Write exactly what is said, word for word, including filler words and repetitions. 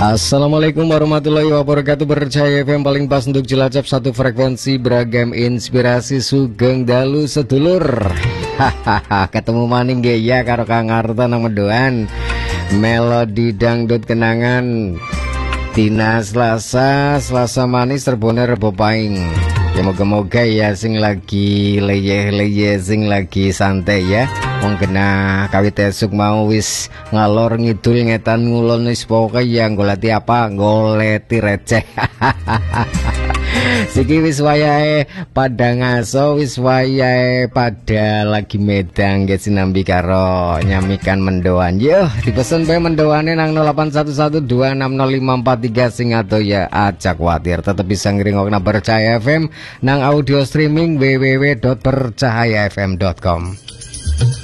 Assalamualaikum warahmatullahi wabarakatuh. Percaya F M paling pas untuk Cilacap, satu frekuensi beragam inspirasi. Sugeng dalu sedulur. Hahaha, ketemu maning ge ya karo Kang Arta nang Mendoan. Melodi dangdut kenangan Tina Selasa, Selasa manis terbone rebo paing. Ya moga-moga ya sing lagi leyeh-leyeh, sing lagi santai ya. Wong kena kawit esuk mau wis ngalor ngidul ngetan ngulon wis pokoke yang goleti apa goleti receh. Siki wis wayahe pada ngaso, wis wayahe pada lagi medang ge sinambi karo nyamikan mendoan. Yo dipesen bae mendoane nang nol delapan satu satu dua enam nol lima empat tiga sing ato ya aja kuatir tetep bisa ngrungokna Percaya F M nang audio streaming w w w dot percaya f m dot com.